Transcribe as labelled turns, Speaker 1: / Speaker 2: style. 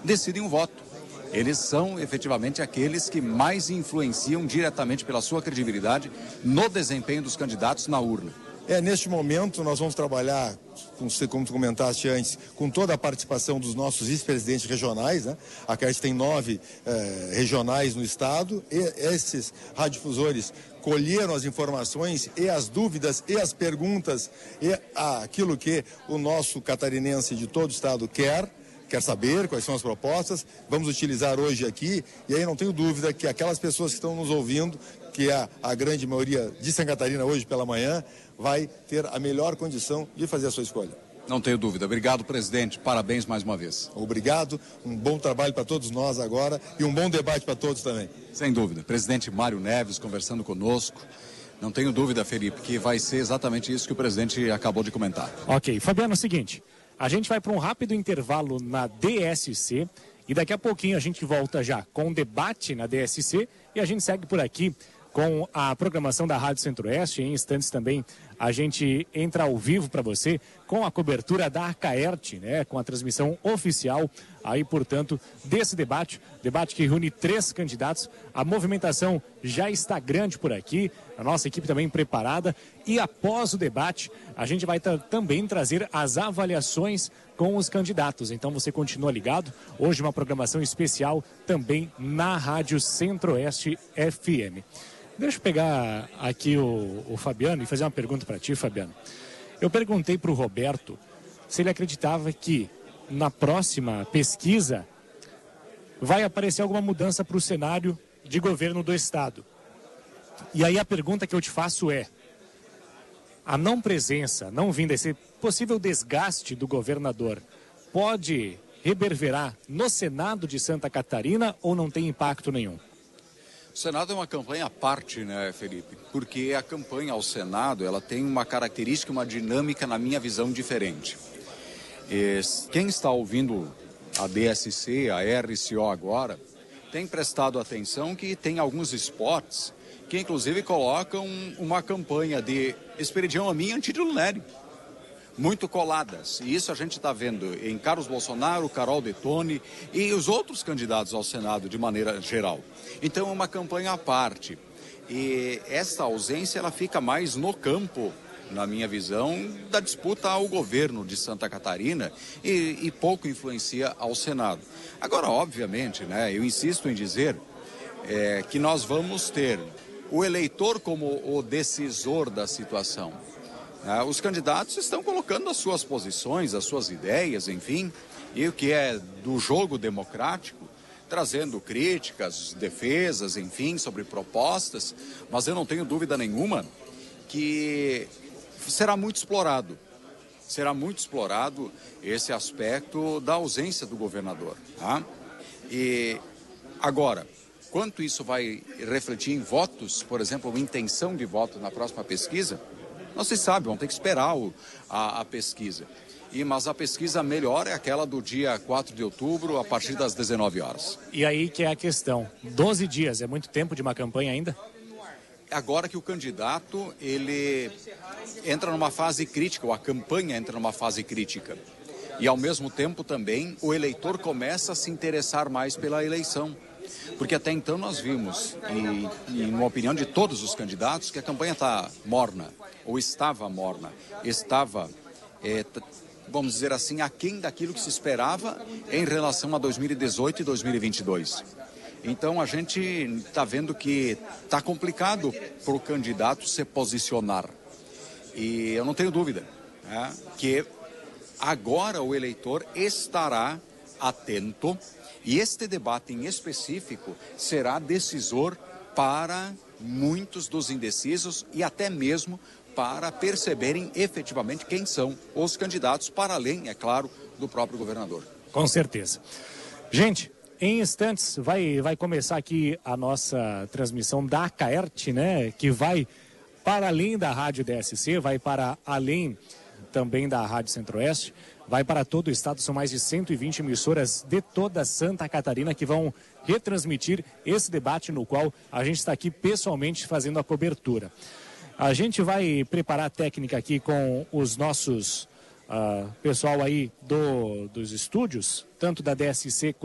Speaker 1: decidem o voto. Eles são efetivamente aqueles que mais influenciam diretamente pela sua credibilidade no desempenho dos candidatos na urna.
Speaker 2: Neste momento nós vamos trabalhar, como tu comentaste antes, com toda a participação dos nossos vice-presidentes regionais, né? A CAERT tem 9 regionais no estado, e esses radiodifusores colheram as informações e as dúvidas e as perguntas e aquilo que o nosso catarinense de todo o estado quer saber quais são as propostas, vamos utilizar hoje aqui, e aí não tenho dúvida que aquelas pessoas que estão nos ouvindo, que é a grande maioria de Santa Catarina hoje pela manhã, vai ter a melhor condição de fazer a sua escolha.
Speaker 1: Não tenho dúvida. Obrigado, presidente. Parabéns mais uma vez.
Speaker 2: Obrigado, um bom trabalho para todos nós agora e um bom debate para todos também.
Speaker 1: Sem dúvida. Presidente Mário Neves conversando conosco. Não tenho dúvida, Felipe, que vai ser exatamente isso que o presidente acabou de comentar.
Speaker 3: Ok. Fabiano, é o seguinte, a gente vai para um rápido intervalo na DSC e daqui a pouquinho a gente volta já com o debate na DSC e a gente segue por aqui com a programação da Rádio Centro-Oeste. Em instantes também a gente entra ao vivo para você com a cobertura da CAERT, né, com a transmissão oficial aí, portanto, desse debate que reúne 3 candidatos. A movimentação já está grande por aqui, a nossa equipe também preparada, e após o debate a gente vai também trazer as avaliações com os candidatos. Então você continua ligado, hoje uma programação especial também na Rádio Centro-Oeste FM. Deixa eu pegar aqui o Fabiano e fazer uma pergunta para ti, Fabiano. Eu perguntei para o Roberto se ele acreditava que na próxima pesquisa vai aparecer alguma mudança para o cenário de governo do Estado. E aí a pergunta que eu te faço é: a não presença, não vinda, esse possível desgaste do governador pode reverberar no Senado de Santa Catarina ou não tem impacto nenhum?
Speaker 1: O Senado é uma campanha à parte, né, Felipe? Porque a campanha ao Senado, ela tem uma característica, uma dinâmica, na minha visão, diferente. Quem está ouvindo a DSC, a RCO agora, tem prestado atenção que tem alguns spots que, inclusive, colocam uma campanha de Esperidião Amin anti-Dilo Nery, muito coladas. E isso a gente está vendo em Carlos Bolsonaro, Carol Detone e os outros candidatos ao Senado de maneira geral. Então é uma campanha à parte. E essa ausência ela fica mais no campo, na minha visão, da disputa ao governo de Santa Catarina e pouco influencia ao Senado. Agora, obviamente, né, eu insisto em dizer que nós vamos ter o eleitor como o decisor da situação. Os candidatos estão colocando as suas posições, as suas ideias, enfim, e o que é do jogo democrático, trazendo críticas, defesas, enfim, sobre propostas, mas eu não tenho dúvida nenhuma que será muito explorado esse aspecto da ausência do governador. Tá? E agora, quanto isso vai refletir em votos, por exemplo, intenção de voto na próxima pesquisa, não se sabe, vão ter que esperar a pesquisa. Mas a pesquisa melhor é aquela do dia 4 de outubro, a partir das 19 horas.
Speaker 3: E aí que é a questão, 12 dias, é muito tempo de uma campanha ainda?
Speaker 1: Agora que o candidato, ele entra numa fase crítica, ou a campanha entra numa fase crítica. E ao mesmo tempo também o eleitor começa a se interessar mais pela eleição. Porque até então nós vimos, e uma opinião de todos os candidatos, que a campanha está morna, ou estava morna, estava, vamos dizer assim, aquém daquilo que se esperava em relação a 2018 e 2022. Então a gente está vendo que está complicado para o candidato se posicionar. E eu não tenho dúvida, né, que agora o eleitor estará atento. E este debate em específico será decisor para muitos dos indecisos e até mesmo para perceberem efetivamente quem são os candidatos, para além, é claro, do próprio governador.
Speaker 3: Com certeza. Gente, em instantes vai começar aqui a nossa transmissão da CAERT, né? Que vai para além da Rádio DSC, vai para além também da Rádio Centro-Oeste. Vai para todo o estado, são mais de 120 emissoras de toda Santa Catarina que vão retransmitir esse debate no qual a gente está aqui pessoalmente fazendo a cobertura. A gente vai preparar a técnica aqui com os nossos pessoal aí dos estúdios, tanto da DSC